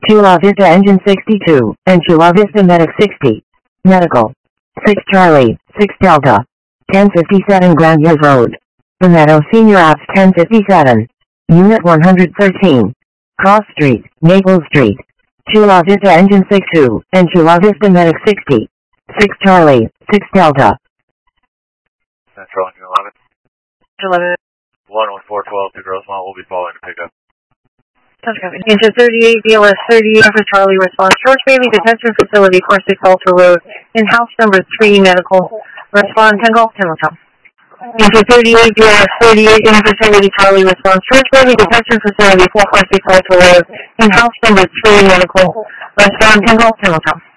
Chula Vista Engine 62, and Chula Vista Medic 60. Medical. 6 Charlie, 6 Delta. 1057 Grandview Road. Veneto Senior Apps 1057. Unit 113. Cross Street, Maple Street. Chula Vista Engine 62, and Chula Vista Medic 60. 6 Charlie, 6 Delta. Central Engine 11. 11412 to Grossmont will be following the pickup. Engine 38, BLS 38 for Charlie response. George Bailey Detention Facility, 46 Alter Road. In-house number 3, medical. Respond 10 Golf Hamilton. Engine 38, BLS 38 in facility, Charlie response. George Bailey Detention Facility, 446 Alter Road. In-house number 3, medical. Respond 10 Golf Hamilton.